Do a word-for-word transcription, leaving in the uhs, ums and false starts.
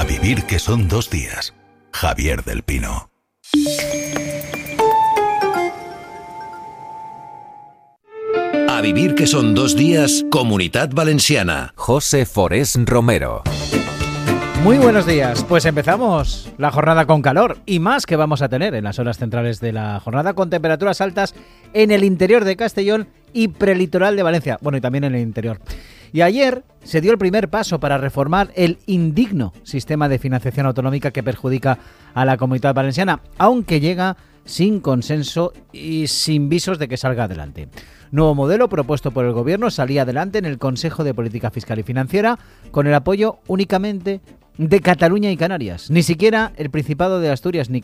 A vivir que son dos días. Javier del Pino. A vivir que son dos días, Comunitat Valenciana. José Forés Romero. Muy buenos días, pues empezamos la jornada con calor y más que vamos a tener en las horas centrales de la jornada, con temperaturas altas en el interior de Castellón y prelitoral de Valencia, bueno, y también en el interior. Y ayer se dio el primer paso para reformar el indigno sistema de financiación autonómica que perjudica a la Comunidad Valenciana, aunque llega sin consenso y sin visos de que salga adelante. Nuevo modelo propuesto por el Gobierno salía adelante en el Consejo de Política Fiscal y Financiera con el apoyo únicamente de Cataluña y Canarias. Ni siquiera el Principado de Asturias ni